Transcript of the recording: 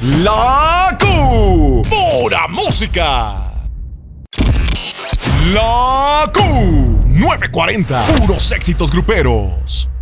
La Q. Pura música. La Q. 940. Puros éxitos gruperos.